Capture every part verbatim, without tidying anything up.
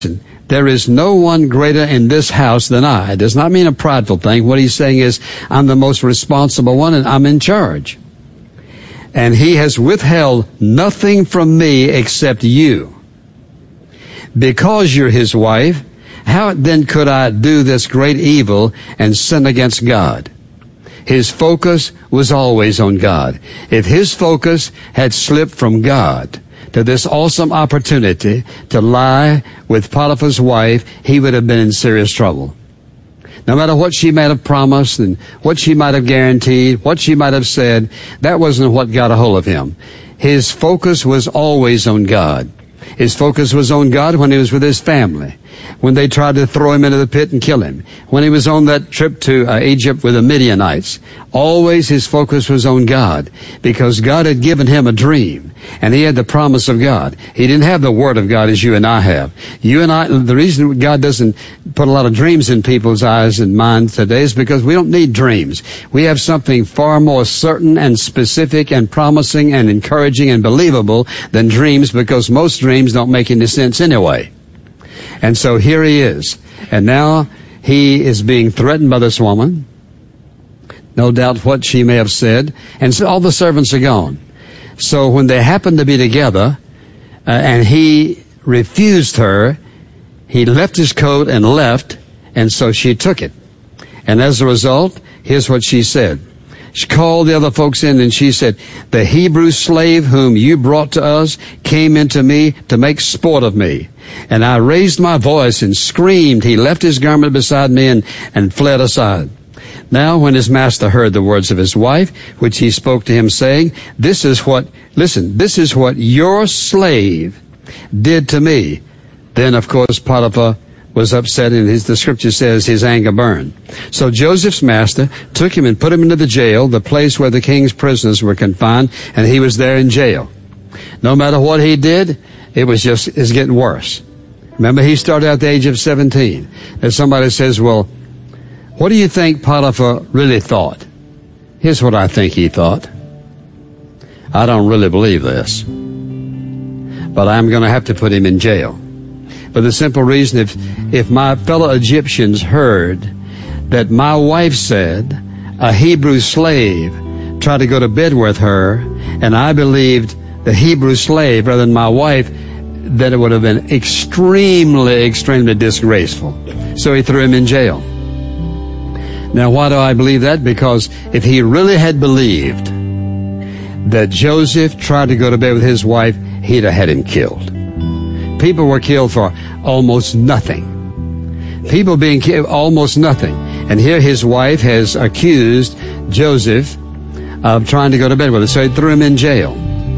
There is no one greater in this house than I. It does not mean a prideful thing. What he's saying is, I'm the most responsible one and I'm in charge. And he has withheld nothing from me except you. Because you're his wife, how then could I do this great evil and sin against God? His focus was always on God. If his focus had slipped from God to this awesome opportunity to lie with Potiphar's wife, he would have been in serious trouble. No matter what she might have promised and what she might have guaranteed, what she might have said, that wasn't what got a hold of him. His focus was always on God. His focus was on God when he was with his family, when they tried to throw him into the pit and kill him, when he was on that trip to uh, Egypt with the Midianites. Always his focus was on God, because God had given him a dream, and he had the promise of God. He didn't have the Word of God as you and I have. You and I, the reason God doesn't put a lot of dreams in people's eyes and minds today is because we don't need dreams. We have something far more certain and specific and promising and encouraging and believable than dreams, because most dreams don't make any sense anyway. And so here he is. And now he is being threatened by this woman. No doubt what she may have said. And so all the servants are gone. So when they happened to be together, uh, and he refused her, he left his coat and left, and so she took it. And as a result, here's what she said. She called the other folks in and she said, the Hebrew slave whom you brought to us came into me to make sport of me. And I raised my voice and screamed. He left his garment beside me and, and fled aside. Now when his master heard the words of his wife, which he spoke to him, saying, this is what, listen, this is what your slave did to me. Then, of course, Potiphar was upset, and his, the scripture says his anger burned. So Joseph's master took him and put him into the jail, the place where the king's prisoners were confined, and he was there in jail. No matter what he did, it was just, it's getting worse. Remember, he started at the age of seventeen. And somebody says, well, what do you think Potiphar really thought? Here's what I think he thought. I don't really believe this, but I'm going to have to put him in jail. For the simple reason, if, if my fellow Egyptians heard that my wife said a Hebrew slave tried to go to bed with her, and I believed the Hebrew slave rather than my wife, then it would have been extremely, extremely disgraceful. So he threw him in jail. Now, why do I believe that? Because if he really had believed that Joseph tried to go to bed with his wife, he'd have had him killed. People were killed for almost nothing. People being killed, almost nothing. And here his wife has accused Joseph of trying to go to bed with her. So he threw him in jail.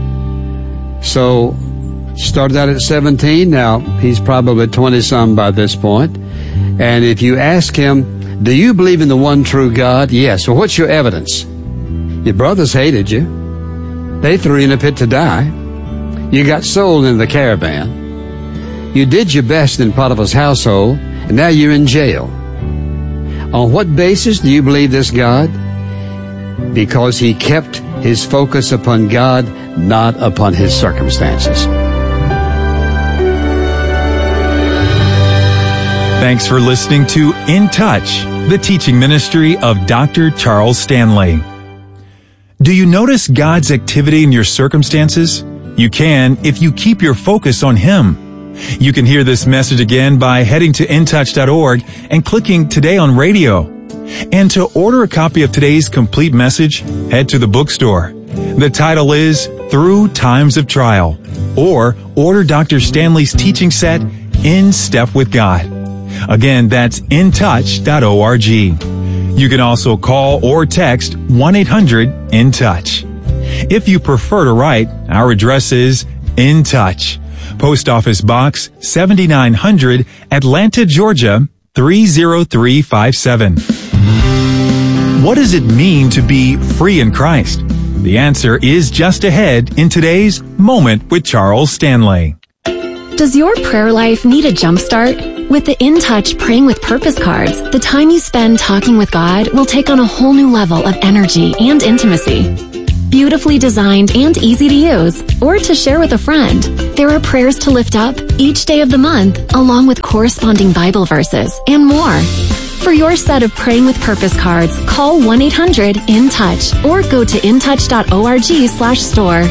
So, started out at seventeen. Now, he's probably twenty-some by this point. And if you ask him, do you believe in the one true God? Yes. Well, what's your evidence? Your brothers hated you. They threw you in a pit to die. You got sold into the caravan. You did your best in Potiphar's household, and now you're in jail. On what basis do you believe this God? Because he kept his focus upon God, not upon his circumstances. Thanks for listening to In Touch, the teaching ministry of Doctor Charles Stanley. Do you notice God's activity in your circumstances? You can if you keep your focus on him. You can hear this message again by heading to in touch dot org and clicking Today on Radio. And to order a copy of today's complete message, head to the bookstore. The title is Through Times of Trial, or order Doctor Stanley's teaching set, In Step with God. Again, that's in touch dot org. You can also call or text one eight hundred in touch. If you prefer to write, our address is In Touch, Post Office Box seventy-nine hundred, Atlanta, Georgia three zero three five seven. What does it mean to be free in Christ? The answer is just ahead in today's Moment with Charles Stanley. Does your prayer life need a jumpstart? With the In Touch Praying with Purpose cards, the time you spend talking with God will take on a whole new level of energy and intimacy. beautifully designed and easy to use, or to share with a friend. There are prayers to lift up each day of the month, along with corresponding Bible verses and more. For your set of Praying with Purpose cards, call one eight hundred in touch or go to intouch dot org slash store.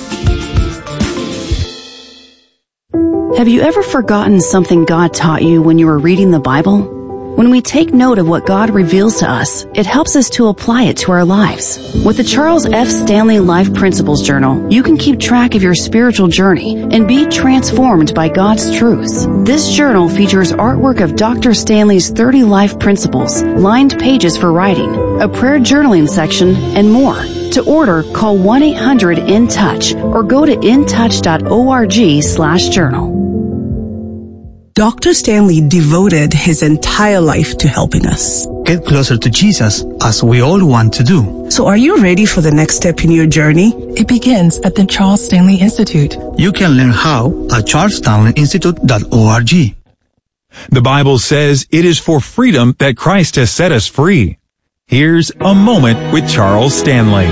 Have you ever forgotten something God taught you when you were reading the Bible? When we take note of what God reveals to us, it helps us to apply it to our lives. With the Charles F. Stanley Life Principles Journal, you can keep track of your spiritual journey and be transformed by God's truths. This journal features artwork of Doctor Stanley's thirty life principles, lined pages for writing, a prayer journaling section, and more. To order, call one eight hundred in touch or go to intouch dot org slash journal. Doctor Stanley devoted his entire life to helping us get closer to Jesus, as we all want to do. So are you ready for the next step in your journey? It begins at the Charles Stanley Institute. You can learn how at charles stanley institute dot org. The Bible says it is for freedom that Christ has set us free. Here's a moment with Charles Stanley.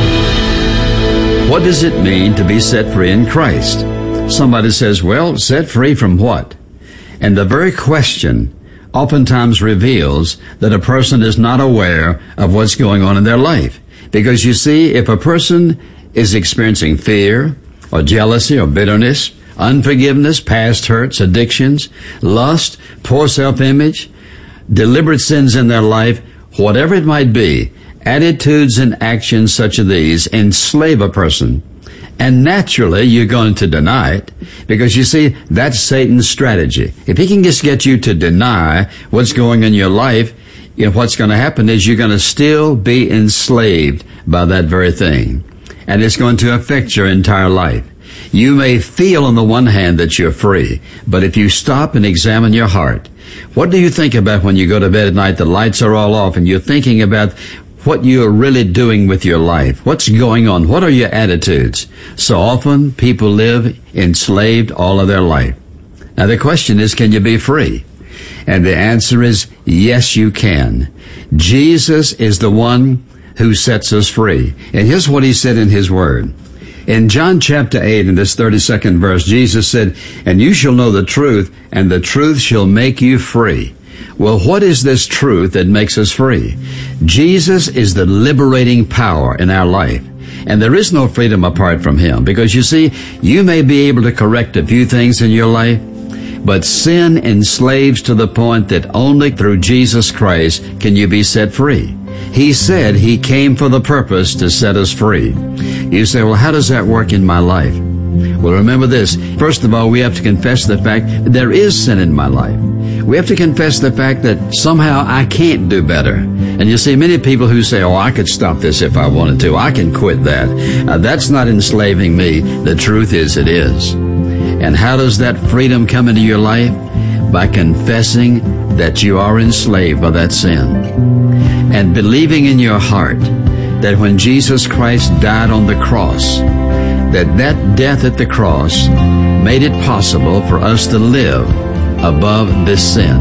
What does it mean to be set free in Christ? Somebody says, well, set free from what? And the very question oftentimes reveals that a person is not aware of what's going on in their life. Because you see, if a person is experiencing fear or jealousy or bitterness, unforgiveness, past hurts, addictions, lust, poor self-image, deliberate sins in their life, whatever it might be, attitudes and actions such as these enslave a person. And naturally, you're going to deny it, because you see, that's Satan's strategy. If he can just get you to deny what's going on in your life, you know, what's going to happen is you're going to still be enslaved by that very thing. And it's going to affect your entire life. You may feel on the one hand that you're free, but if you stop and examine your heart, what do you think about when you go to bed at night, the lights are all off, and you're thinking about what you're really doing with your life? What's going on? What are your attitudes? So often people live enslaved all of their life. Now the question is, can you be free? And the answer is, yes, you can. Jesus is the one who sets us free. And here's what he said in his word. In John chapter eight, in this thirty-second verse, Jesus said, and you shall know the truth, and the truth shall make you free. Well, what is this truth that makes us free? Jesus is the liberating power in our life. And there is no freedom apart from him. Because you see, you may be able to correct a few things in your life, but sin enslaves to the point that only through Jesus Christ can you be set free. He said he came for the purpose to set us free. You say, well, how does that work in my life? Well, remember this. First of all, we have to confess the fact that there is sin in my life. We have to confess the fact that somehow I can't do better. And you see many people who say, oh, I could stop this if I wanted to. I can quit that. Uh, that's not enslaving me. The truth is it is. And how does that freedom come into your life? By confessing that you are enslaved by that sin. And believing in your heart that when Jesus Christ died on the cross, that that death at the cross made it possible for us to live above this sin.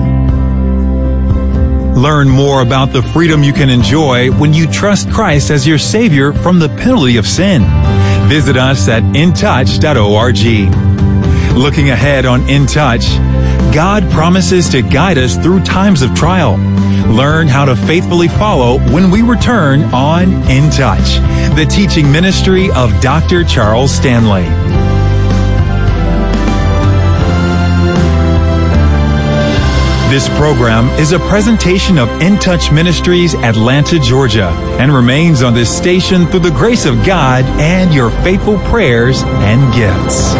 Learn more about the freedom you can enjoy when you trust Christ as your Savior from the penalty of sin. Visit us at intouch dot org. Looking ahead on In Touch, God promises to guide us through times of trial. Learn how to faithfully follow when we return on In Touch, the teaching ministry of Doctor Charles Stanley. This program is a presentation of In Touch Ministries, Atlanta, Georgia, and remains on this station through the grace of God and your faithful prayers and gifts.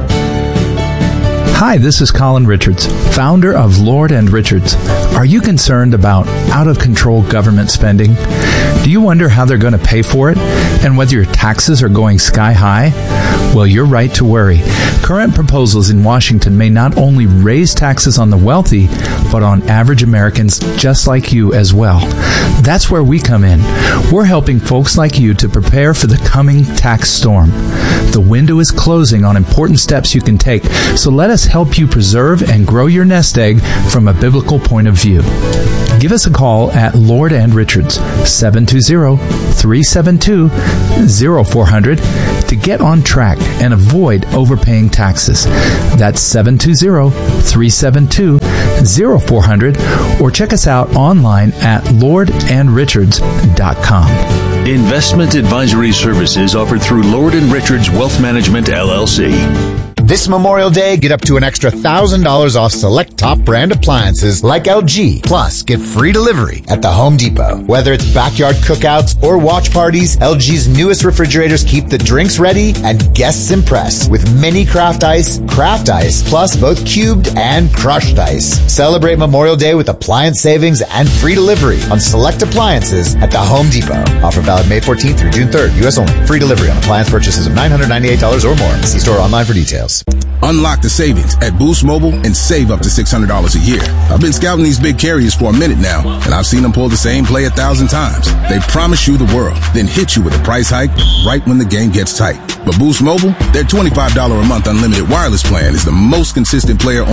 Hi, this is Colin Richards, founder of Lord and Richards. Are you concerned about out-of-control government spending? Do you wonder how they're going to pay for it and whether your taxes are going sky high? Well, you're right to worry. Current proposals in Washington may not only raise taxes on the wealthy, but on average Americans just like you as well. That's where we come in. We're helping folks like you to prepare for the coming tax storm. The window is closing on important steps you can take, so let us help you preserve and grow your nest egg from a biblical point of view. Give us a call at Lord and Richards, seven two zero, three seven two, zero four zero zero to get on track and avoid overpaying taxes. That's seven two zero, three seven two, zero four zero zero, or check us out online at lord and richards dot com. Investment advisory services offered through Lord and Richards Wealth Management, L L C. This Memorial Day, get up to an extra one thousand dollars off select top brand appliances like L G. Plus, get free delivery at the Home Depot. Whether it's backyard cookouts or watch parties, L G's newest refrigerators keep the drinks ready and guests impressed with mini craft ice, craft ice, plus both cubed and crushed ice. Celebrate Memorial Day with appliance savings and free delivery on select appliances at the Home Depot. Offer valid May fourteenth through June third, U S only. Free delivery on appliance purchases of nine hundred ninety-eight dollars or more. See store online for details. Unlock the savings at Boost Mobile and save up to six hundred dollars a year. I've been scouting these big carriers for a minute now, and I've seen them pull the same play a thousand times. They promise you the world, then hit you with a price hike right when the game gets tight. But Boost Mobile, their twenty-five dollars a month unlimited wireless plan is the most consistent player